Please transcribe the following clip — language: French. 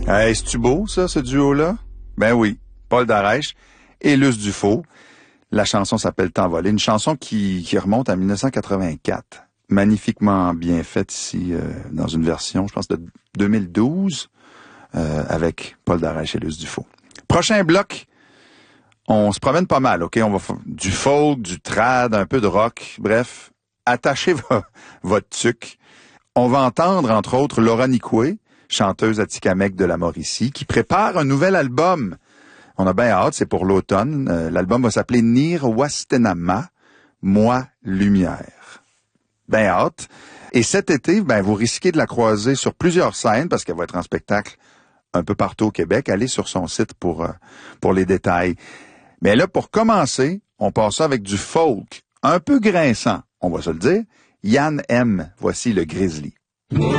Hey, c'est-tu beau, ça, ce duo-là? Ben oui, Paul Darèche et Luce Dufaux. La chanson s'appelle T'envoler, une chanson qui remonte à 1984. Magnifiquement bien faite ici, dans une version, je pense, de 2012, avec Paul Darèche et Luce Dufaux. Prochain bloc, on se promène pas mal, OK? On va faire du folk, du trad, un peu de rock, bref, attachez votre tuque. On va entendre, entre autres, Laura Nicoué, chanteuse atikamekw de la Mauricie, qui prépare un nouvel album. On a bien hâte, c'est pour l'automne. L'album va s'appeler Nir-Wastenama, Moi Lumière. Ben hâte. Et cet été, ben vous risquez de la croiser sur plusieurs scènes parce qu'elle va être en spectacle un peu partout au Québec. Allez sur son site pour les détails. Mais là, pour commencer, on passe ça avec du folk, un peu grinçant, on va se le dire. Yann M. Voici le Grizzly.